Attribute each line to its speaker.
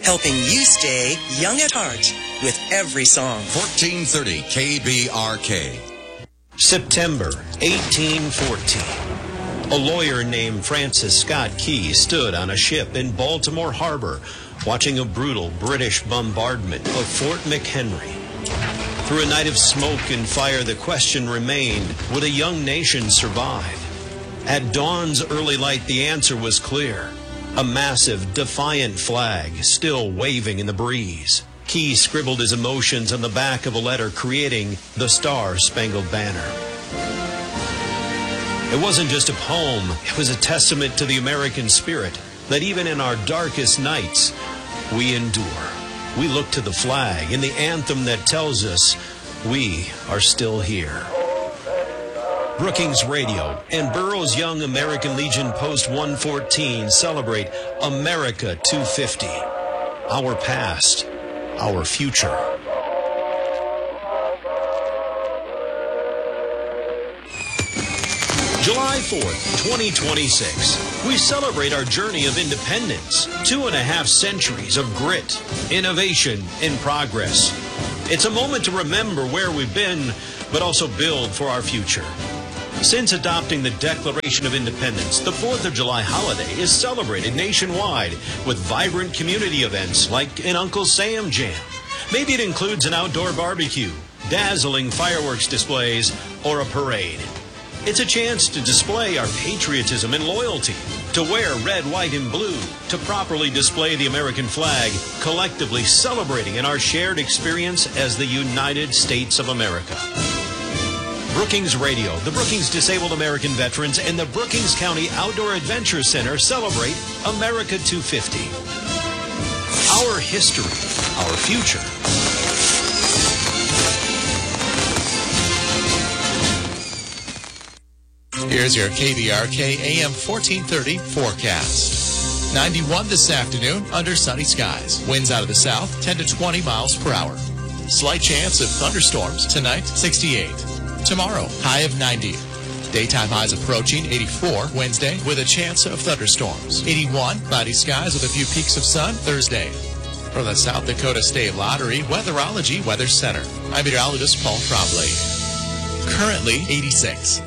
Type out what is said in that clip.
Speaker 1: helping you stay young at heart with every song.
Speaker 2: 1430 KBRK.
Speaker 3: September 1814. A lawyer named Francis Scott Key stood on a ship in Baltimore Harbor watching a brutal British bombardment of Fort McHenry. Through a night of smoke and fire, the question remained, would a young nation survive? At dawn's early light, the answer was clear. A massive, defiant flag still waving in the breeze. Key scribbled his emotions on the back of a letter, creating the Star-Spangled Banner. It wasn't just a poem, it was a testament to the American spirit, that even in our darkest nights, we endure. We look to the flag and the anthem that tells us we are still here. Brookings Radio and Burroughs Young American Legion Post 114 celebrate America 250. Our past, our future. July 4th, 2026. We celebrate our journey of independence. 2.5 centuries of grit, innovation, and progress. It's a moment to remember where we've been, but also build for our future. Since adopting the Declaration of Independence, the 4th of July holiday is celebrated nationwide with vibrant community events like an Uncle Sam Jam. Maybe it includes an outdoor barbecue, dazzling fireworks displays, or a parade. It's a chance to display our patriotism and loyalty, to wear red, white, and blue, to properly display the American flag, collectively celebrating in our shared experience as the United States of America. Brookings Radio, the Brookings Disabled American Veterans, and the Brookings County Outdoor Adventure Center celebrate America 250. Our history, our future.
Speaker 4: Here's your KBRK AM 1430 forecast. 91 this afternoon under sunny skies. Winds out of the south, 10 to 20 miles per hour. Slight chance of thunderstorms. Tonight, 68. Tomorrow, high of 90. Daytime highs approaching 84 Wednesday with a chance of thunderstorms. 81, cloudy skies with a few peaks of sun Thursday. From the South Dakota State Lottery Weatherology Weather Center, I'm meteorologist Paul Trombley. Currently 86.